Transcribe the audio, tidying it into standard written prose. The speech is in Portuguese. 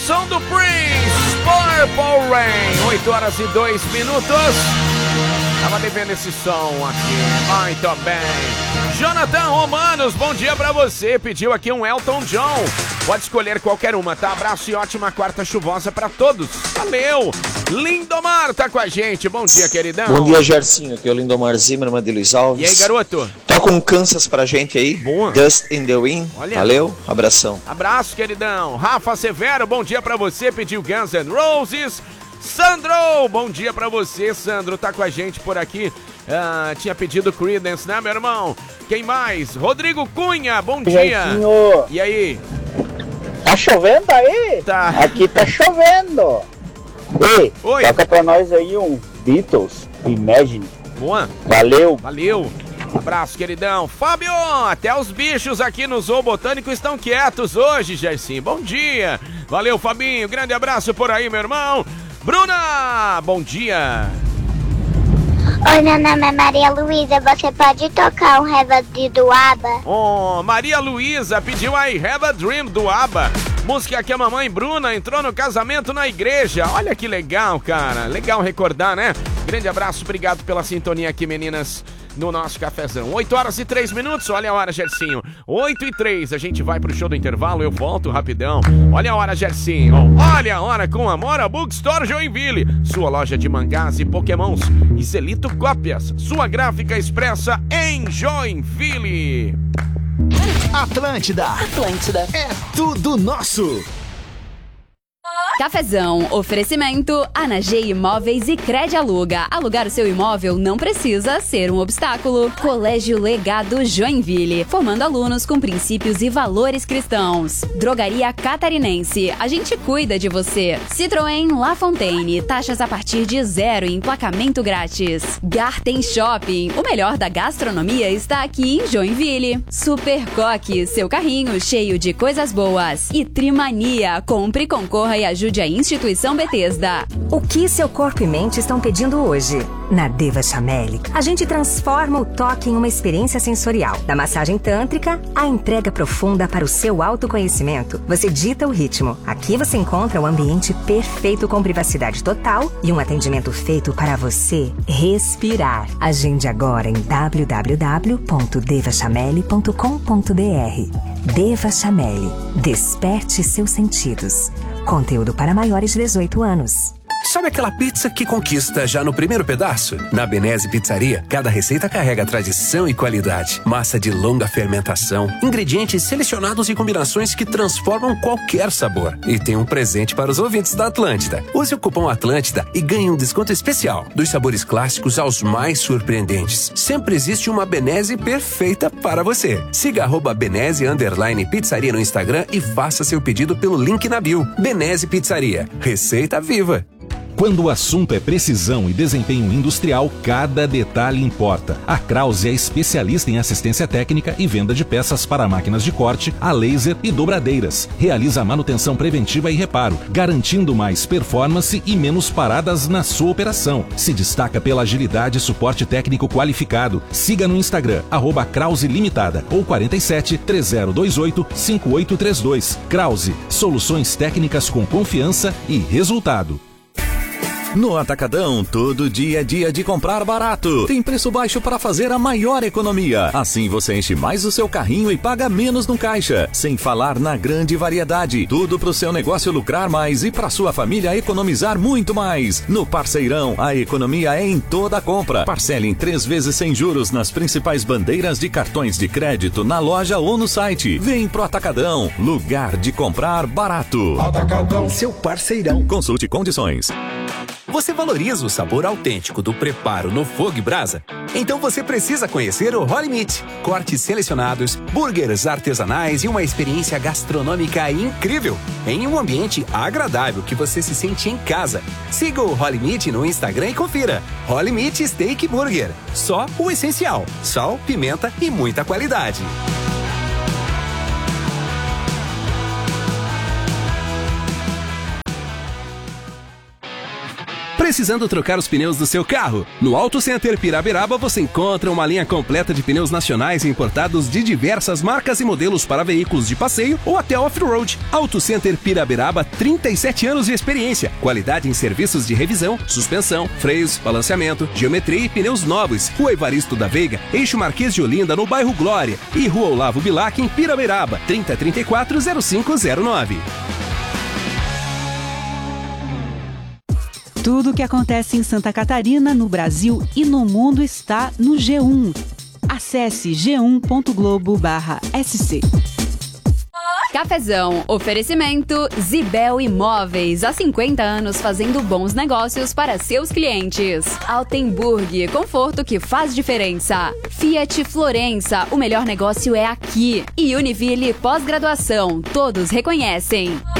som do Prince, Purple Rain, 8h02. Tava devendo esse som aqui. Muito bem. Jonathan Romanos, bom dia pra você. Pediu aqui um Elton John. Pode escolher qualquer uma, tá? Abraço e ótima quarta chuvosa pra todos. Valeu. Lindomar tá com a gente. Bom dia, queridão. Bom dia, Gersinho. Aqui é o Lindomar Zimmermann de Luiz Alves. E aí, garoto? Toca um Kansas pra gente aí. Boa. Dust in the Wind. Olha. Valeu, abração. Abraço, queridão. Rafa Severo, bom dia pra você. Pediu Guns N' Roses. Sandro, bom dia pra você, Sandro. Tá com a gente por aqui. Tinha pedido Creedence, né, meu irmão? Quem mais? Rodrigo Cunha, bom dia. Gersinho. E aí? Tá chovendo aí? Tá. Aqui tá chovendo. Ei, Oi. toca pra nós aí um Beatles, Imagine. Boa. Valeu. Valeu. Abraço, queridão. Fábio, até os bichos aqui no Zoo Botânico estão quietos hoje, Gersinho. Bom dia. Valeu, Fabinho. Grande abraço por aí, meu irmão. Bruna, bom dia. Oi, meu nome é Maria Luísa, você pode tocar um Have a Dream do ABBA? Oh, Maria Luísa pediu aí Have a Dream do ABBA. Música que a mamãe Bruna entrou no casamento na igreja. Olha que legal, cara. Legal recordar, né? Grande abraço, obrigado pela sintonia aqui, meninas, no nosso cafezão. 8h03. Olha a hora, Gersinho. 8h03, a gente vai pro show do intervalo, eu volto rapidão. Olha a hora, Gersinho. Olha a hora com Amora Bookstore Joinville. Sua loja de mangás e pokémons e Zelito Cópias. Sua gráfica expressa em Joinville. Atlântida é tudo nosso. Cafezão, oferecimento ANAG Imóveis e Cred Aluga. Alugar o seu imóvel não precisa ser um obstáculo. Colégio Legado Joinville, formando alunos com princípios e valores cristãos. Drogaria Catarinense, a gente cuida de você. Citroën La Fontaine, taxas a partir de 0 e emplacamento grátis. Garten Shopping, o melhor da gastronomia está aqui em Joinville. Super Coque, seu carrinho cheio de coisas boas. E Trimania, compre, concorra e ajude a Instituição Bethesda. O que seu corpo e mente estão pedindo hoje? Na Deva Chameli, a gente transforma o toque em uma experiência sensorial. Da massagem tântrica à entrega profunda para o seu autoconhecimento, você dita o ritmo. Aqui você encontra o ambiente perfeito com privacidade total e um atendimento feito para você respirar. Agende agora em www.devachameli.com.br. Deva Chameli, desperte seus sentidos. Conteúdo para maiores de 18 anos. Sabe aquela pizza que conquista já no primeiro pedaço? Na Benese Pizzaria, cada receita carrega tradição e qualidade. Massa de longa fermentação, ingredientes selecionados e combinações que transformam qualquer sabor. E tem um presente para os ouvintes da Atlântida. Use o cupom Atlântida e ganhe um desconto especial. Dos sabores clássicos aos mais surpreendentes. Sempre existe uma Benese perfeita para você. Siga @Benese_Pizzaria no Instagram e faça seu pedido pelo link na bio. Benese Pizzaria. Receita viva. Quando o assunto é precisão e desempenho industrial, cada detalhe importa. A Krause é especialista em assistência técnica e venda de peças para máquinas de corte, a laser e dobradeiras. Realiza a manutenção preventiva e reparo, garantindo mais performance e menos paradas na sua operação. Se destaca pela agilidade e suporte técnico qualificado. Siga no Instagram, @Krause Limitada ou 47 3028 5832. Krause, soluções técnicas com confiança e resultado. No Atacadão, todo dia é dia de comprar barato. Tem preço baixo para fazer a maior economia. Assim você enche mais o seu carrinho e paga menos no caixa. Sem falar na grande variedade. Tudo para o seu negócio lucrar mais e para sua família economizar muito mais. No Parceirão, a economia é em toda a compra. Parcele em 3 vezes sem juros nas principais bandeiras de cartões de crédito na loja ou no site. Vem pro Atacadão, lugar de comprar barato. Atacadão, seu parceirão. Consulte condições. Você valoriza o sabor autêntico do preparo no fogo e brasa? Então você precisa conhecer o Holy Meat. Cortes selecionados, burgers artesanais e uma experiência gastronômica incrível. Em um ambiente agradável que você se sente em casa. Siga o Holy Meat no Instagram e confira. Holy Meat Steak Burger. Só o essencial. Sal, pimenta e muita qualidade. Precisando trocar os pneus do seu carro? No Auto Center Piraberaba você encontra uma linha completa de pneus nacionais e importados de diversas marcas e modelos para veículos de passeio ou até off-road. Auto Center Piraberaba, 37 anos de experiência. Qualidade em serviços de revisão, suspensão, freios, balanceamento, geometria e pneus novos. Rua Evaristo da Veiga, Eixo Marquês de Olinda, no bairro Glória. E Rua Olavo Bilac, em Piraberaba, 3034-0509. Tudo o que acontece em Santa Catarina, no Brasil e no mundo está no G1. Acesse g1.globo/sc. Cafezão, oferecimento Zibel Imóveis, há 50 anos fazendo bons negócios para seus clientes. Altenburg, conforto que faz diferença. Fiat Florença, o melhor negócio é aqui. E Univille Pós-Graduação, todos reconhecem.